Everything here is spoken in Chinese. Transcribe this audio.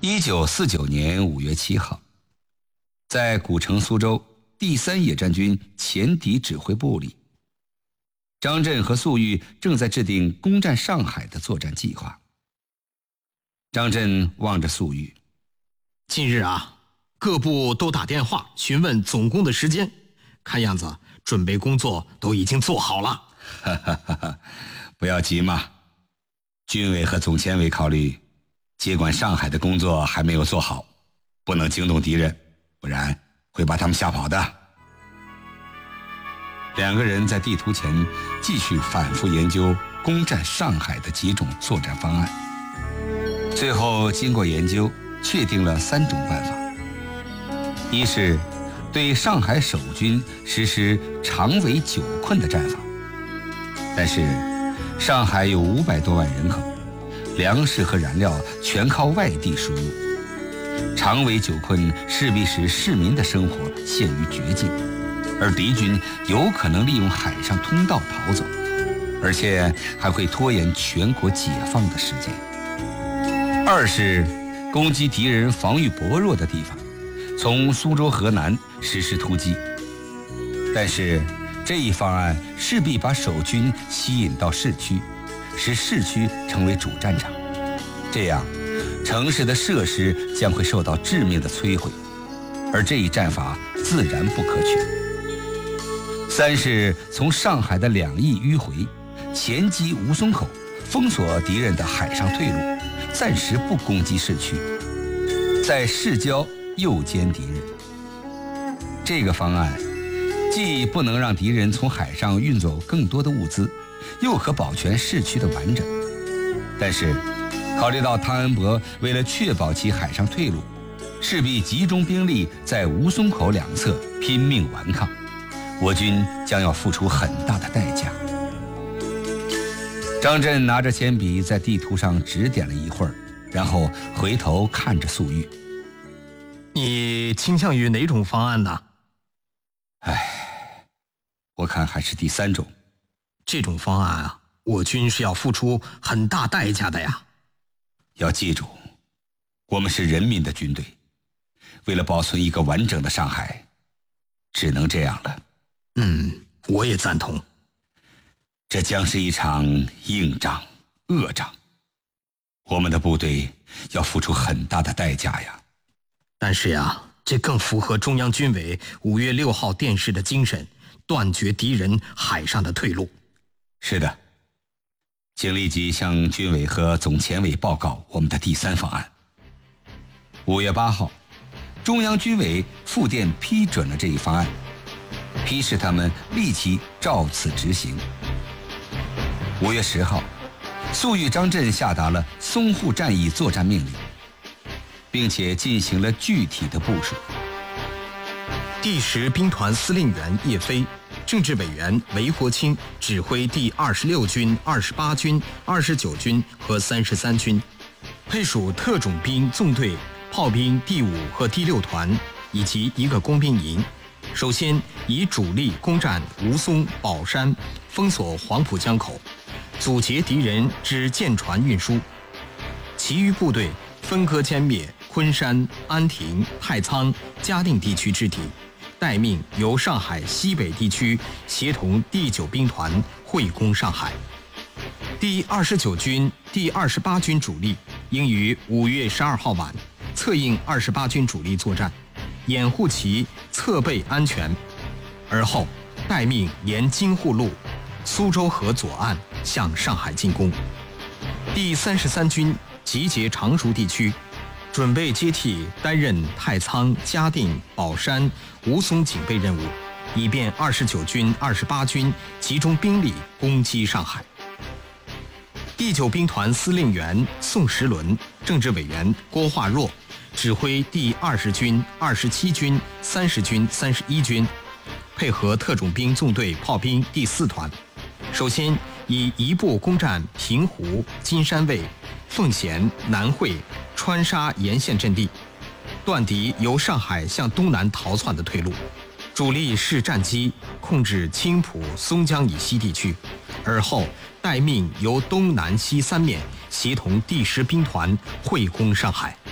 1949年5月7号，在古城苏州第3野战军前敌指挥部里，张震和粟裕正在制定攻占上海的作战计划。张震望着粟裕： 近日各部都打电话询问总攻的时间，看样子准备工作都已经做好了。 不要急嘛，军委和总前委考虑接管上海的工作还没有做好，不能惊动敌人，不然会把他们吓跑的。两个人在地图前继续反复研究攻占上海的几种作战方案，最后经过研究确定了3种办法。一是对上海守军实施长围久困的战法，但是上海有500多万人口，粮食和燃料全靠外地输入，长围久困势必使市民的生活陷于绝境，而敌军有可能利用海上通道逃走，而且还会拖延全国解放的时间。二是攻击敌人防御薄弱的地方，从苏州河南实施突击，但是这一方案势必把守军吸引到市区，使市区成为主战场，这样城市的设施将会受到致命的摧毁，而这一战法自然不可取。三是从上海的2翼迂回，前击吴淞口，封锁敌人的海上退路，暂时不攻击市区，在市郊诱歼敌人。这个方案既不能让敌人从海上运走更多的物资，又可保全市区的完整。但是考虑到汤恩伯为了确保其海上退路，势必集中兵力在吴淞口2侧拼命顽抗，我军将要付出很大的代价。张震拿着铅笔在地图上指点了一会儿，然后回头看着粟裕： 你倾向于哪种方案呢？ 我看还是第3种。 这种方案我军是要付出很大代价的呀。 要记住，我们是人民的军队，为了保存一个完整的上海，只能这样了。 我也赞同。 这将是一场硬仗、恶仗，我们的部队要付出很大的代价呀。 但是这更符合中央军委5月6号电示的精神，断绝敌人海上的退路。 是的，请立即向军委和总前委报告我们的第3方案。5月8号，中央军委复电批准了这一方案，批示他们立即照此执行。5月10号，粟裕、张震下达了淞沪战役作战命令，并且进行了具体的部署。 第10兵团司令员叶飞，政治委员韦国清指挥第26军、28军、29军和33军，配属特种兵纵队、炮兵第5和第6团以及1个工兵营。首先以主力攻占吴淞、宝山，封锁黄浦江口，阻截敌人之舰船运输。其余部队分割歼灭昆山、安亭、太仓、嘉定地区之敌，待命由上海西北地区协同第9兵团会攻上海。第29军、第28军主力应于5月12号晚策应28军主力作战，掩护其侧背安全，而后待命沿京沪路、苏州河左岸向上海进攻。第33军集结常熟地区，准备接替担任太仓、嘉定、宝山、吴淞警备任务，以便29军、28军集中兵力攻击上海。第9兵团司令员宋时轮，政治委员郭化若指挥第20军、27军、30军、31军，配合特种兵纵队炮兵第4团，首先以一部攻占平湖、金山卫、奉贤、南汇、川沙沿线阵地，断敌由上海向东南逃窜的退路，主力试战机控制青浦、松江以西地区，而后待命由东南西3面协同第10兵团会攻上海。